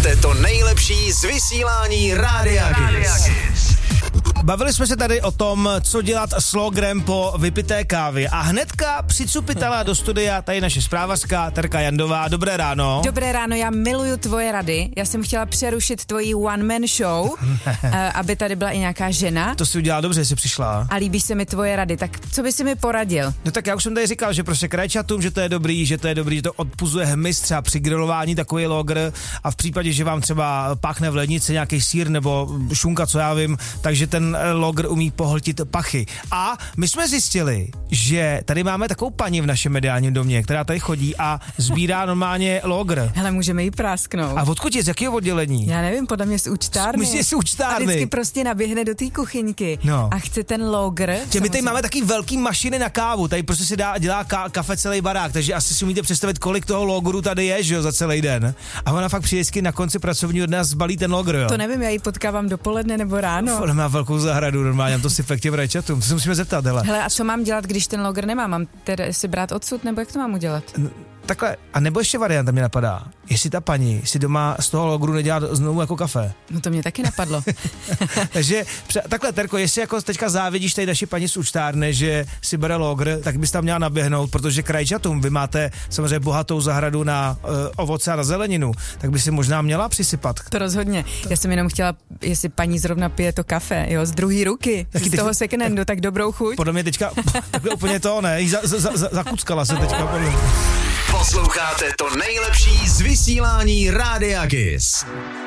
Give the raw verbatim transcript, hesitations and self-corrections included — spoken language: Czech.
Posloucháte to nejlepší z vysílání Rádia Kiss. Bavili jsme se tady o tom, co dělat s logrem po vypité kávě. A hnedka přicupitala do studia tady naše zprávařka Terka Jandová. Dobré ráno. Dobré ráno, já miluju tvoje rady. Já jsem chtěla přerušit tvoji one-man show, aby tady byla i nějaká žena. To si udělala dobře, že jsi přišla. A líbí se mi tvoje rady, tak co by si mi poradil? No tak já už jsem tady říkal, že prostě krajčatům, že to je dobrý, že to je dobrý, že to odpuzuje hmyz třeba při grilování takový logr a v případě, že vám třeba páchne v lednici nějaký sýr nebo šunka, co já vím, takže ten logr umí pohltit pachy. A my jsme zjistili, že tady máme takovou paní v našem mediálním domě, která tady chodí a sbírá normálně logr. Hele, můžeme jí prásknout. A odkud je, z jakého oddělení? Já nevím, podle mě z účtárny. Myslíš, že z účtárny? A vždycky prostě naběhne do té kuchyňky no. a chce ten logr. Tě, my tady máme taky velký mašiny na kávu, tady prostě si dá, dělá ka, kafe celý barák, takže asi si umíte představit, kolik toho logru tady je, že jo, za celý den. A ona fakt přijde na konci pracovního dne a zbalí ten logr, jo. To nevím, já ji potkávám dopoledne nebo ráno. Ona má velkou zahradu, normálně, to si fakt v rajčatům, to se musíme zeptat, hele. Hele, a co mám dělat, když ten logr nemám? Mám tedy si brát odsud, nebo jak to mám udělat? Takhle, a nebo ještě varianta mě napadá, jestli ta paní si doma z toho logru nedělá znovu jako kafe. No to mě taky napadlo. Takže takhle, Terko, jestli jako teďka závidíš tady naši paní z účtárny, že si bere logr, tak bys tam měla naběhnout, protože krajčatům, vy máte samozřejmě bohatou zahradu na uh, ovoce a na zeleninu, tak by si možná měla přisypat. To rozhodně. Já jsem jenom chtěla, jestli paní zrovna pije to kafe, jo, z druhé ruky, taky z teď, toho second handu, tak dobrou chuť. Podle mě teďka takhle úplně to, ne, za, za, za, zakuckala se teďka. Podle mě. Posloucháte to nejlepší z vysílání Rádia Kiss.